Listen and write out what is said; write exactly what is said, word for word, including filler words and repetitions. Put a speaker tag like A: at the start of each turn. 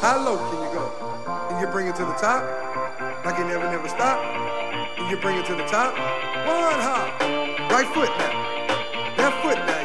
A: How low can you go? Can you bring it to the top? Like it never, never stop? Can you bring it to the top? One hop. Right foot now. Left foot now.